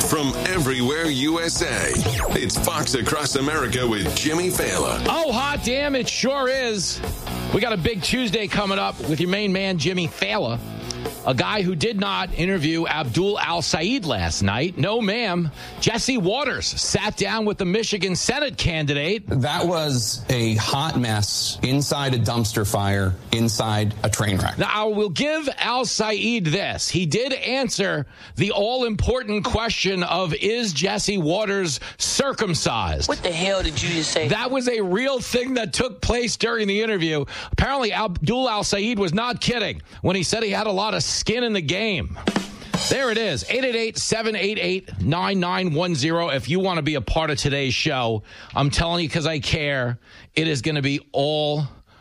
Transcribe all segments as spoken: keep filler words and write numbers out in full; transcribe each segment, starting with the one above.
from everywhere U S A. It's Fox Across America with Jimmy Failla. Oh, hot damn, it sure is. We got a big Tuesday coming up with your main man, Jimmy Failla. A guy who did not interview Abdul Al-Sayed last night. No, ma'am. Jesse Waters sat down with the Michigan Senate candidate. That was a hot mess inside a dumpster fire, inside a train wreck. Now, I will give Al-Sayed this. He did answer the all-important question of, is Jesse Waters circumcised? What the hell did you just say? That was a real thing that took place during the interview. Apparently, Abdul Al-Sayed was not kidding when he said he had a lot of skin in the game. There it is, eight eight eight, seven eight eight, nine nine one zero. If you want to be a part of today's show, I'm telling you because I care, it is going to be all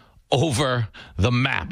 over the map.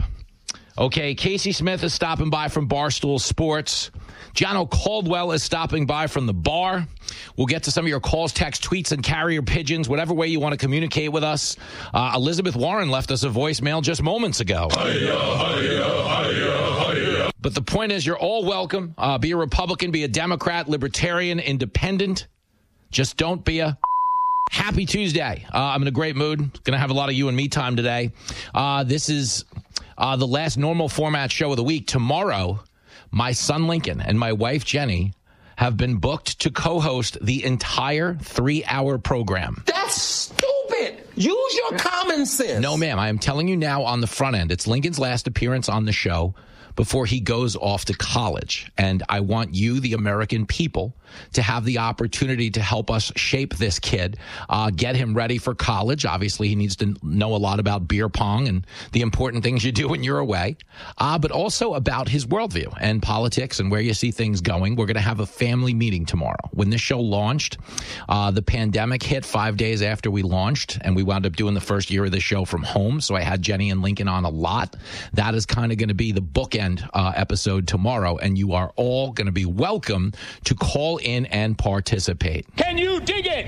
Okay, Casey Smith is stopping by from Barstool Sports. Jono Caldwell is stopping by from the bar. We'll get to some of your calls, texts, tweets, and carrier pigeons, whatever way you want to communicate with us. Uh, Elizabeth Warren left us a voicemail just moments ago. Hi-ya, hi-ya, hi-ya, hi-ya. But the point is, you're all welcome. Uh, be a Republican, be a Democrat, Libertarian, Independent. Just don't be a... Happy Tuesday. Uh, I'm in a great mood. Going to have a lot of you and me time today. Uh, this is uh, the last normal format show of the week. Tomorrow, my son Lincoln and my wife Jenny have been booked to co-host the entire three-hour program. That's stupid. Use your common sense. No, ma'am. I am telling you now on the front end. It's Lincoln's last appearance on the show before he goes off to college. And I want you, the American people, to have the opportunity to help us shape this kid, uh, get him ready for college. Obviously, he needs to know a lot about beer pong and the important things you do when you're away, uh, but also about his worldview and politics and where you see things going. We're going to have a family meeting tomorrow. When this show launched, uh, the pandemic hit five days after we launched, and we wound up doing the first year of the show from home. So I had Jenny and Lincoln on a lot. That is kind of going to be the bookend uh, episode tomorrow, and you are all going to be welcome to call in and participate. Can you dig it?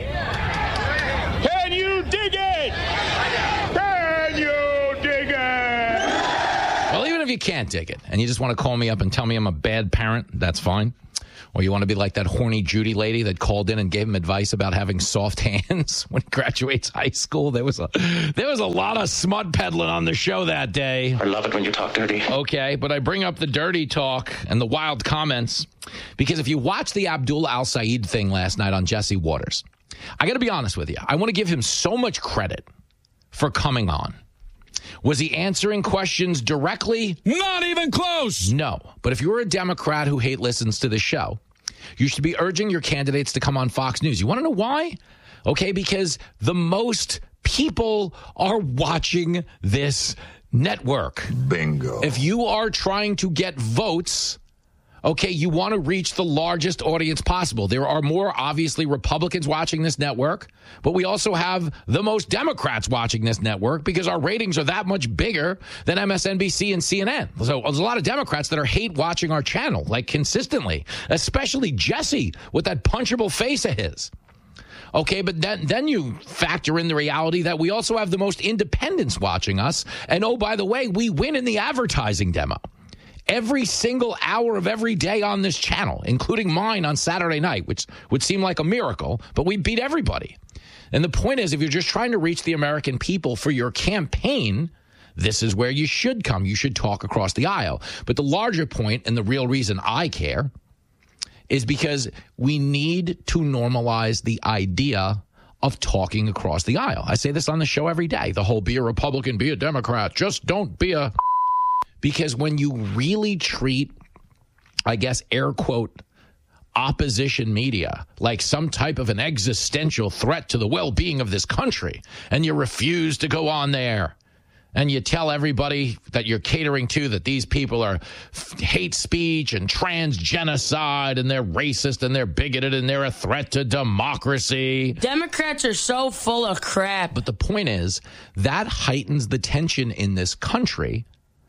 Can you dig it? Can you dig it? Well, even if you can't dig it and you just want to call me up and tell me I'm a bad parent, that's fine. Or you want to be like that horny Judy lady that called in and gave him advice about having soft hands when he graduates high school. There was a there was a lot of smut peddling on the show that day. I love it when you talk dirty. Okay, but I bring up the dirty talk and the wild comments because if you watch the Abdul Al-Sayed thing last night on Jesse Waters, I got to be honest with you. I want to give him so much credit for coming on. Was he answering questions directly? Not even close. No. But if you're a Democrat who hate listens to the show, you should be urging your candidates to come on Fox News. You want to know why? Okay, because the most people are watching this network. Bingo. If you are trying to get votes, okay, you want to reach the largest audience possible. There are more, obviously, Republicans watching this network, but we also have the most Democrats watching this network because our ratings are that much bigger than M S N B C and C N N. So there's a lot of Democrats that are hate watching our channel, like consistently, especially Jesse with that punchable face of his. Okay, but then, then you factor in the reality that we also have the most independents watching us. And oh, by the way, we win in the advertising demo. Every single hour of every day on this channel, including mine on Saturday night, which would seem like a miracle, but we beat everybody. And the point is, if you're just trying to reach the American people for your campaign, this is where you should come. You should talk across the aisle. But the larger point, and the real reason I care, is because we need to normalize the idea of talking across the aisle. I say this on the show every day. The whole be a Republican, be a Democrat, just don't be a... Because when you really treat, I guess, air quote, opposition media like some type of an existential threat to the well-being of this country, and you refuse to go on there, and you tell everybody that you're catering to that these people are f- hate speech and trans genocide, and they're racist and they're bigoted and they're a threat to democracy. Democrats are so full of crap. But the point is, that heightens the tension in this country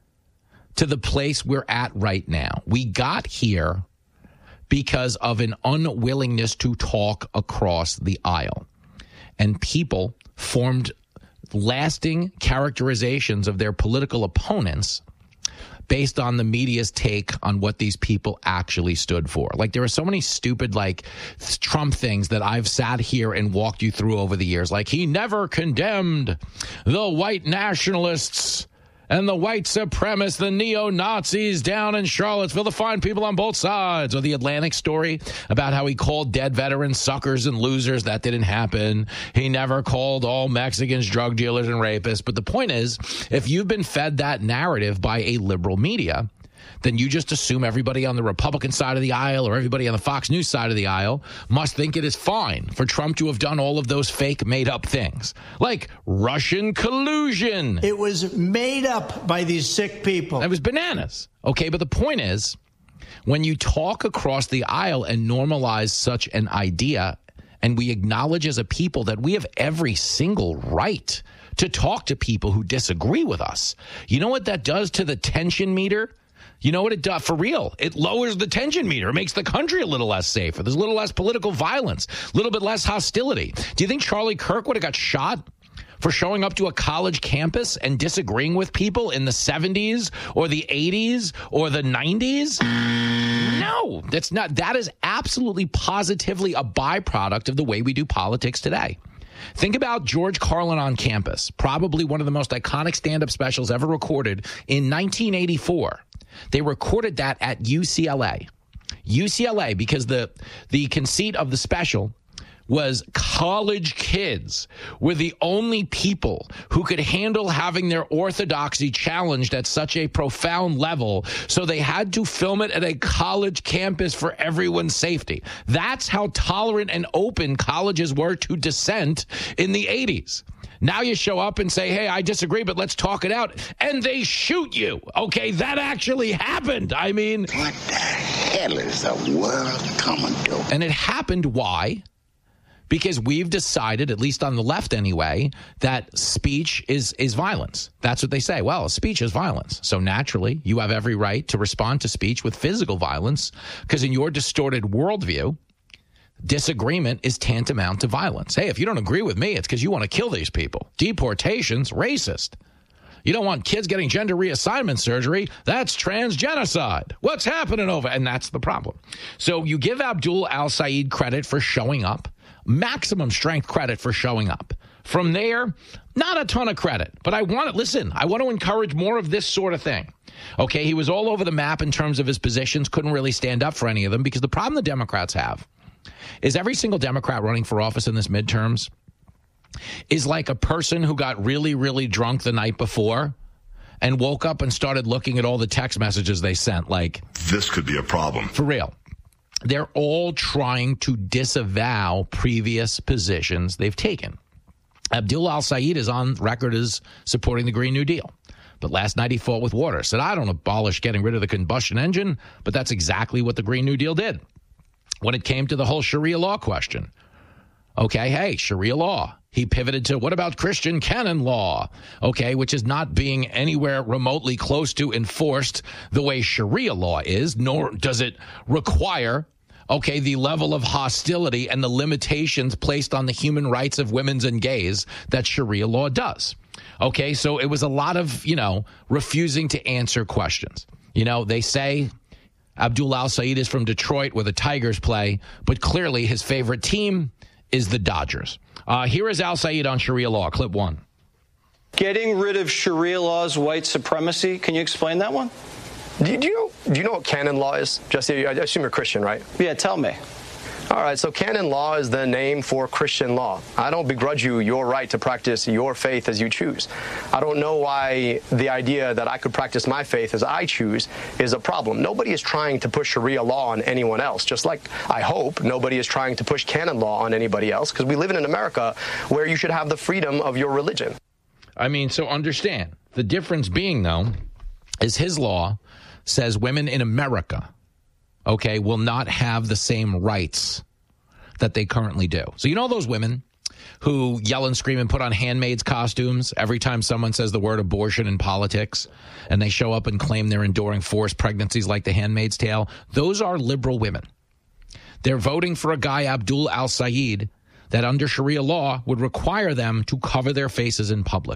to the place we're at right now. We got here because of an unwillingness to talk across the aisle. And people formed lasting characterizations of their political opponents based on the media's take on what these people actually stood for. Like, there are so many stupid, like, Trump things that I've sat here and walked you through over the years. Like, he never condemned the white nationalists and the white supremacists, the neo-Nazis down in Charlottesville, the fine people on both sides. Or the Atlantic story about how he called dead veterans suckers and losers. That didn't happen. He never called all Mexicans drug dealers and rapists. But the point is, if you've been fed that narrative by a liberal media, then you just assume everybody on the Republican side of the aisle or everybody on the Fox News side of the aisle must think it is fine for Trump to have done all of those fake made-up things, like Russian collusion. It was made up by these sick people. It was bananas. Okay, but the point is, when you talk across the aisle and normalize such an idea, and we acknowledge as a people that we have every single right to talk to people who disagree with us, you know what that does to the tension meter? You know what it does? For real, it lowers the tension meter. It makes the country a little less safer. There's a little less political violence, a little bit less hostility. Do you think Charlie Kirk would have got shot for showing up to a college campus and disagreeing with people in the seventies or the eighties or the nineties? No, that's not. That is absolutely positively a byproduct of the way we do politics today. Think about George Carlin on Campus, probably one of the most iconic stand-up specials ever recorded in nineteen eighty-four. They recorded that at U C L A. U C L A, because the the conceit of the special was college kids were the only people who could handle having their orthodoxy challenged at such a profound level, so they had to film it at a college campus for everyone's safety. That's how tolerant and open colleges were to dissent in the eighties. Now you show up and say, hey, I disagree, but let's talk it out. And they shoot you. Okay, that actually happened. I mean, what the hell is the world coming to? And it happened. Why? Because we've decided, at least on the left anyway, that speech is is violence. That's what they say. Well, speech is violence. So naturally, you have every right to respond to speech with physical violence, because in your distorted worldview, disagreement is tantamount to violence. Hey, if you don't agree with me, it's because you want to kill these people. Deportation's racist. You don't want kids getting gender reassignment surgery. That's transgenocide. What's happening over? And that's the problem. So you give Abdul al-Sayed credit for showing up, maximum strength credit for showing up. From there, not a ton of credit. But I want to, listen, I want to encourage more of this sort of thing. Okay, he was all over the map in terms of his positions, couldn't really stand up for any of them, because the problem the Democrats have is every single Democrat running for office in this midterms is like a person who got really, really drunk the night before and woke up and started looking at all the text messages they sent. Like, this could be a problem. For real. They're all trying to disavow previous positions they've taken. Abdul al-Sayed is on record as supporting the Green New Deal. But last night he fought with water. Said, I don't abolish getting rid of the combustion engine, but that's exactly what the Green New Deal did. When it came to the whole Sharia law question, okay, hey, Sharia law. He pivoted to, what about Christian canon law? Okay, which is not being anywhere remotely close to enforced the way Sharia law is, nor does it require, okay, the level of hostility and the limitations placed on the human rights of women and gays that Sharia law does. Okay, so it was a lot of, you know, refusing to answer questions. You know, they say Abdul al-Sayed is from Detroit, where the Tigers play, but clearly his favorite team is the Dodgers. Uh, here is al-Sayed on Sharia law, clip one. Getting rid of Sharia law's white supremacy. Can you explain that one? Do you, do you know, do you know what canon law is? Jesse, I assume you're Christian, right? Yeah, tell me. All right, so canon law is the name for Christian law. I don't begrudge you your right to practice your faith as you choose. I don't know why the idea that I could practice my faith as I choose is a problem. Nobody is trying to push Sharia law on anyone else, just like I hope nobody is trying to push canon law on anybody else, because we live in an America where you should have the freedom of your religion. I mean, so understand. The difference being, though, is his law says women in America, okay, will not have the same rights that they currently do. So you know those women who yell and scream and put on handmaids costumes every time someone says the word abortion in politics, and they show up and claim they're enduring forced pregnancies like the Handmaid's Tale? Those are liberal women. They're voting for a guy, Abdul al-Sayed, that under Sharia law would require them to cover their faces in public.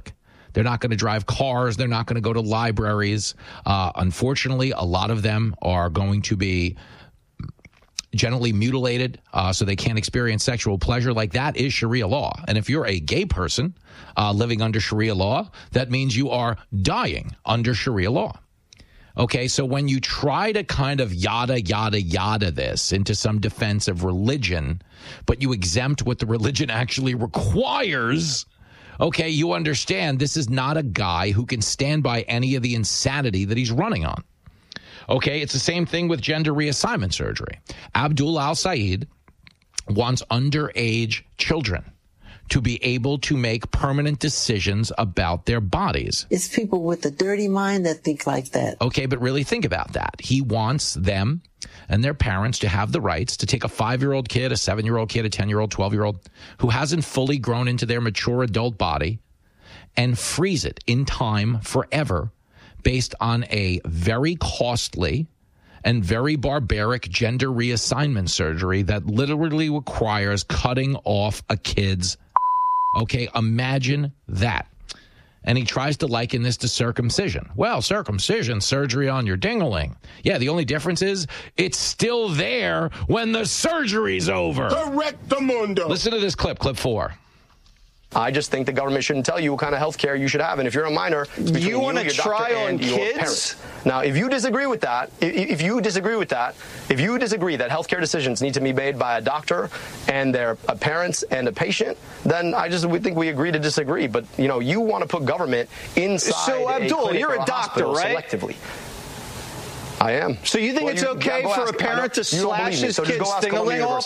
They're not going to drive cars. They're not going to go to libraries. Uh, unfortunately, a lot of them are going to be generally mutilated uh, so they can't experience sexual pleasure. Like, that is Sharia law. And if you're a gay person uh, living under Sharia law, that means you are dying under Sharia law. Okay, so when you try to kind of yada, yada, yada this into some defense of religion, but you exempt what the religion actually requires, okay, you understand this is not a guy who can stand by any of the insanity that he's running on. Okay, it's the same thing with gender reassignment surgery. Abdul Al-Sayed wants underage children to be able to make permanent decisions about their bodies. It's people with a dirty mind that think like that. Okay, but really think about that. He wants them and their parents to have the rights to take a five-year-old kid, a seven-year-old kid, a ten-year-old, twelve-year-old who hasn't fully grown into their mature adult body and freeze it in time forever based on a very costly and very barbaric gender reassignment surgery that literally requires cutting off a kid's. Okay, imagine that. And he tries to liken this to circumcision. Well, circumcision, surgery on your ding-a-ling. Yeah, the only difference is it's still there when the surgery's over. Correctamundo. Listen to this clip, clip four. I just think the government shouldn't tell you what kind of health care you should have. And if you're a minor, it's between you want to your try doctor on and your kids? parents. Now, if you disagree with that, if, if you disagree with that, if you disagree that health care decisions need to be made by a doctor and their uh, parents and a patient, then I just we think we agree to disagree. But, you know, you want to put government inside so, Abdul, a you're a, a doctor, right? Selectively. I am. So you think well, it's you, okay yeah, for ask, a parent to slash his so kid's ding-a-ling off?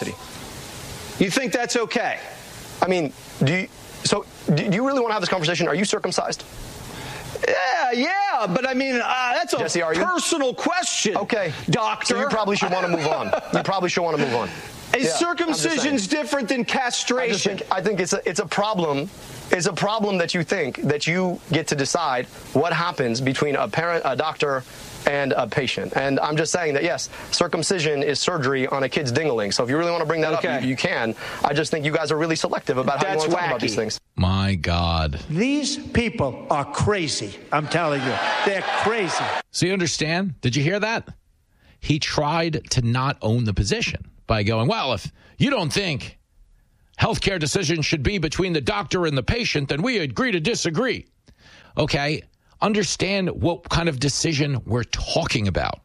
You think that's okay? I mean, do you... So, do you really want to have this conversation? Are you circumcised? Yeah, yeah, but I mean, uh, that's a Jesse, are you? personal question. Okay, doctor. So you probably should want to move on. You probably should want to move on. Is yeah, circumcision's different than castration? I, just think, I think it's a, it's a problem. It's a problem that you think that you get to decide what happens between a parent, a doctor, and a patient. And I'm just saying that, yes, circumcision is surgery on a kid's ding-a-ling. So if you really want to bring that okay. up, you, you can. I just think you guys are really selective about how That's you want to wacky. talk about these things. My God. These people are crazy. I'm telling you. They're crazy. So you understand? Did you hear that? He tried to not own the position by going, well, if you don't think healthcare decisions should be between the doctor and the patient, then we agree to disagree. Okay. Understand what kind of decision we're talking about.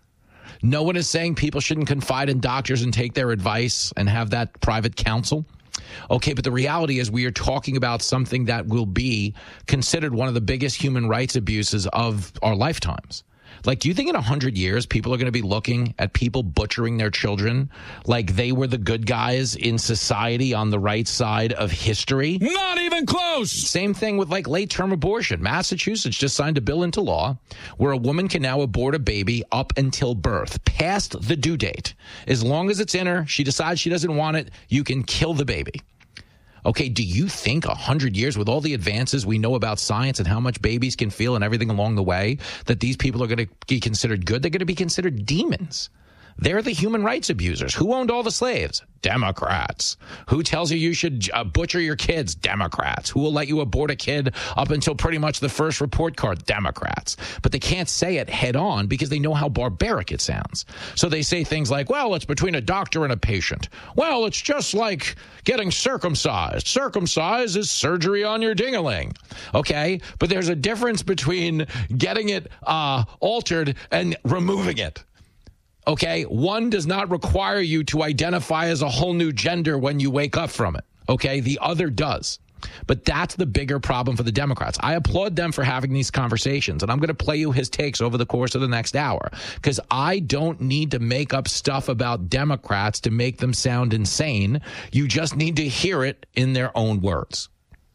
No one is saying people shouldn't confide in doctors and take their advice and have that private counsel. Okay, but the reality is we are talking about something that will be considered one of the biggest human rights abuses of our lifetimes. Like, do you think in one hundred years people are going to be looking at people butchering their children like they were the good guys in society on the right side of history? Not even close. Same thing with, like, late-term abortion. Massachusetts just signed a bill into law where a woman can now abort a baby up until birth, past the due date. As long as it's in her, she decides she doesn't want it, you can kill the baby. Okay, do you think one hundred years, with all the advances we know about science and how much babies can feel and everything along the way, that these people are going to be considered good? They're going to be considered demons. They're the human rights abusers. Who owned all the slaves? Democrats. Who tells you you should uh, butcher your kids? Democrats. Who will let you abort a kid up until pretty much the first report card? Democrats. But they can't say it head on because they know how barbaric it sounds. So they say things like, well, it's between a doctor and a patient. Well, it's just like getting circumcised. Circumcised is surgery on your ding-a-ling. Okay? But there's a difference between getting it uh, altered and removing it. Okay, one does not require you to identify as a whole new gender when you wake up from it. Okay, the other does. But that's the bigger problem for the Democrats. I applaud them for having these conversations, and I'm going to play you his takes over the course of the next hour, because I don't need to make up stuff about Democrats to make them sound insane. You just need to hear it in their own words.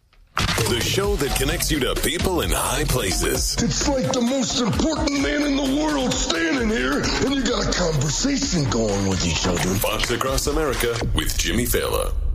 The show that connects you to people in high places. It's like the most important man in the world standing here, and you got a conversation going with each other. Fox Across America with Jimmy Fallon.